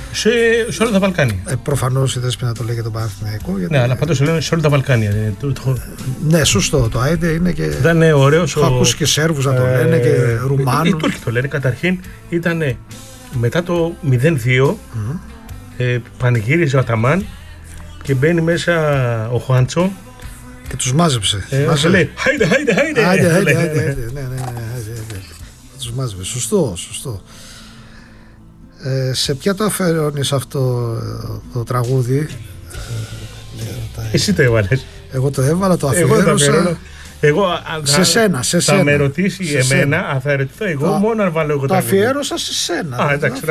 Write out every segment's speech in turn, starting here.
Σε όλα τα Βαλκάνια. Προφανώς η Δέσποινα το λέει για τον Παναθηναϊκό. Ναι, αλλά πάντως λένε σε όλα τα Βαλκάνια. Ναι, σωστό. Το Άιντε είναι και. Ήταν ωραίος. Έχω ακούσει και Σέρβους να το λένε και Ρουμάνους. Οι Τούρκοι το λένε. Καταρχήν ήταν μετά το 0-2, πανηγύριζε ο Αταμάν και μπαίνει μέσα ο Χουάντσο. Και τους μάζεψε. Λέει Άιντε. Ναι. Τους μάζεψε. Σωστό. Σε ποια το αφιερώνεις αυτό το τραγούδι? Εσύ το έβαλες. Εγώ το έβαλα, το αφιέρωσα. Σε σένα. Θα με ρωτήσει εμένα, θα ερωτηθώ εγώ μόνο αν βάλω εγώ το αφιέρωσα σε σένα. Εντάξει.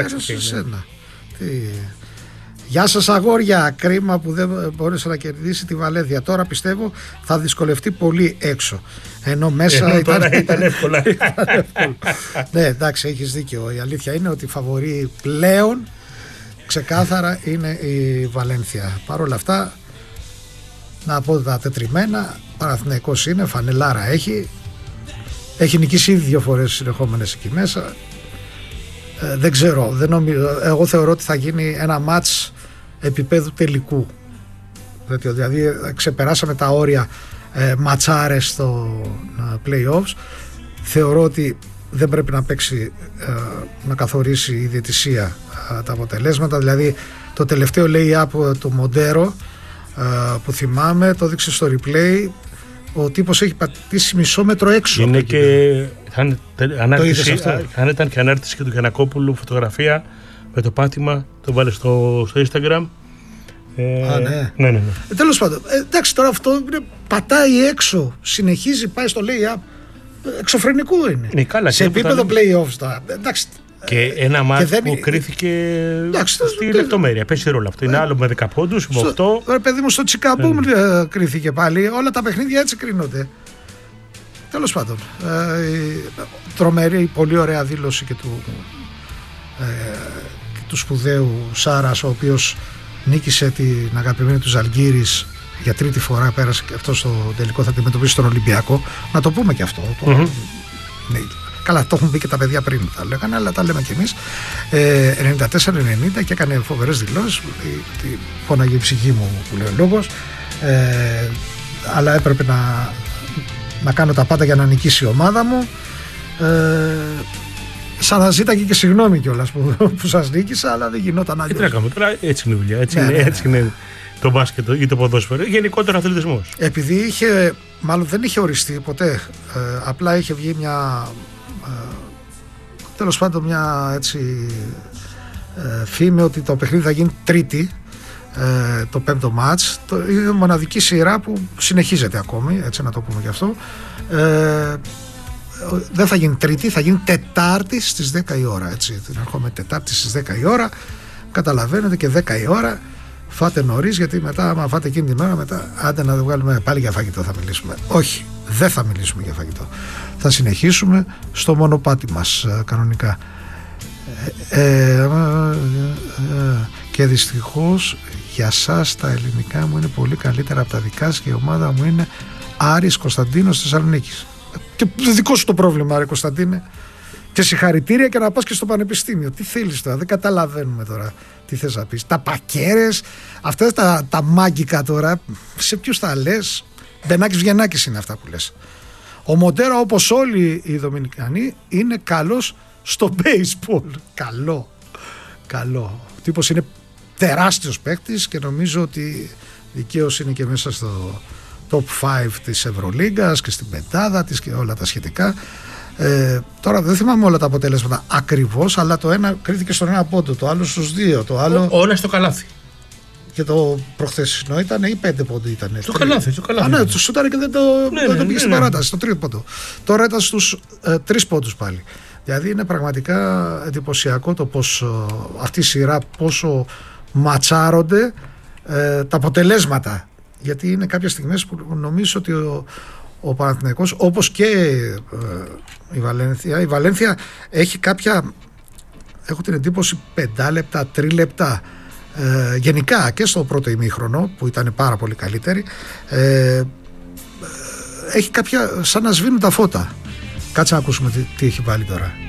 Γεια σας αγόρια, κρίμα που δεν μπόρεσε να κερδίσει τη Βαλένθια. Τώρα πιστεύω θα δυσκολευτεί πολύ έξω. Ενώ μέσα ήταν εύκολα. Ναι, εντάξει, έχεις δίκιο. Η αλήθεια είναι ότι η φαβορή πλέον ξεκάθαρα είναι η Βαλένθια. Παρ' όλα αυτά, να πω τα τετριμένα, Παναθηναϊκός είναι, φανελάρα έχει νικήσει ήδη 2 φορές συνεχόμενες εκεί μέσα. Δεν ξέρω, δεν νομίζω. Εγώ θεωρώ ότι θα γίνει ένα μάτς επίπεδου τελικού. Δηλαδή ξεπεράσαμε τα όρια ματσάρες στο play-offs. Θεωρώ ότι δεν πρέπει να παίξει, να καθορίσει η διαιτησία τα αποτελέσματα. Δηλαδή το τελευταίο lay-up του Μοντέρο που θυμάμαι, το δείξε στο replay, ο τύπος έχει πατήσει μισό μέτρο έξω. Είναι και αν ήταν και ανάρτηση και του Γιαννακόπουλου φωτογραφία με το πάτημα, το βάλε στο Instagram. Ναι. Τέλος πάντων, εντάξει, τώρα αυτό πατάει έξω, συνεχίζει, πάει στο lay-up, εξωφρενικό είναι. Καλά, σε επίπεδο play-offs τώρα. Εντάξει. Και ένα μάτι που κρίθηκε στη λεπτομέρεια. Παίζει ρόλο αυτό. Είναι άλλο με 10 πόντους, με 8. Ρε παιδί μου, στο Τσικαμπούμ κρίθηκε πάλι. Όλα τα παιχνίδια έτσι κρίνονται. Τέλος πάντων, τρομερή, πολύ ωραία δήλωση και του σπουδαίου Σάρας, ο οποίος νίκησε την αγαπημένη του Ζαλγκίρις για 3η φορά, πέρασε και αυτό στο τελικό, θα αντιμετωπίσει τον Ολυμπιακό. Να το πούμε και αυτό. Ναι. Καλά, το έχουν πει και τα παιδιά πριν, θα λέγανε, αλλά τα λέμε κι εμείς. 94-90 και έκανε φοβερές δηλώσεις. Φώναγε η ψυχή μου, που λέει ο λόγος. Αλλά έπρεπε να κάνω τα πάντα για να νικήσει η ομάδα μου. Σαν να ζήταγε και συγγνώμη κιόλας που σας νίκησα, αλλά δεν γινόταν αλλιώς. Τι να κάνουμε τώρα, έτσι είναι η δουλειά. Έτσι είναι το μπάσκετ ή το ποδόσφαιρο. Γενικότερα αθλητισμός. Επειδή μάλλον δεν είχε οριστεί ποτέ, απλά είχε βγει μια. Τέλος πάντων, μια έτσι φήμη ότι το παιχνίδι θα γίνει Τρίτη, το 5ο μάτς. Είναι η μοναδική σειρά που συνεχίζεται ακόμη, έτσι να το πούμε και αυτό. Δεν θα γίνει Τρίτη, θα γίνει Τετάρτη στις 10 η ώρα, έτσι. Την ερχόμενη Τετάρτη στις 10 η ώρα. Καταλαβαίνετε, και 10 η ώρα φάτε νωρίς, γιατί μετά άμα φάτε εκείνη την ώρα, μετά άντε να βγάλουμε πάλι για φαγητό θα μιλήσουμε. Όχι, δεν θα μιλήσουμε για φαγητό. Θα συνεχίσουμε στο μονοπάτι μας κανονικά. Και δυστυχώς για σας τα ελληνικά μου είναι πολύ καλύτερα από τα δικά σας και η ομάδα μου είναι Άρης Κωνσταντίνος Θεσσαλονίκης. Και δικό σου το πρόβλημα, ρε Κωνσταντίνε. Και συγχαρητήρια και να πας και στο πανεπιστήμιο. Τι θέλεις τώρα, δεν καταλαβαίνουμε τώρα τι θες να πεις. Τα πακέρες, αυτά τα μάγκικα τώρα, σε ποιους τα λες? Μπενάκης Βγενάκης είναι αυτά που λες. Ο Μοντέρο, όπως όλοι οι Δομινικανοί, είναι καλός στο baseball. Καλό. Ο τύπος είναι τεράστιος παίκτης και νομίζω ότι δικαίως είναι και μέσα στο top 5 της Ευρωλίγκας και στην πεντάδα της και όλα τα σχετικά. Τώρα δεν θυμάμαι όλα τα αποτελέσματα ακριβώς, αλλά το ένα κρίθηκε στον ένα πόντο, το άλλο στους 2, το άλλο. Όλα στο καλάθι. Και το προχθεσινό ήταν ή 5 πόντο ήταν? Στο καλάθι. Ναι, το σούταρε και δεν το πήγε στην παράταση, στο 3ο πόντο. Τώρα ήταν στους 3 πόντους πάλι. Δηλαδή είναι πραγματικά εντυπωσιακό το πώς αυτή η σειρά, πόσο ματσάρονται τα αποτελέσματα. Γιατί είναι κάποιες στιγμές που νομίζω ότι ο Παναθηναϊκός, όπως και η Βαλένθια έχει κάποια, έχω την εντύπωση, 5 λεπτά, 3 λεπτά γενικά και στο πρώτο ημίχρονο που ήταν πάρα πολύ καλύτερη, έχει κάποια σαν να σβήνουν τα φώτα. Κάτσε να ακούσουμε τι έχει βάλει τώρα.